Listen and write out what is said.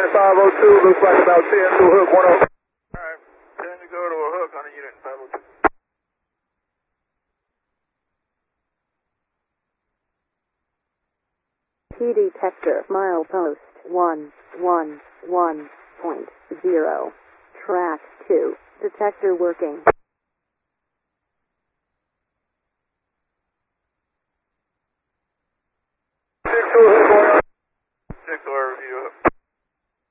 502, looks like about 10 to a hook 10. Alright, 10 to go to a hook on a unit 502. T detector milepost 111.0. Track 2. Detector working. 6 to a hook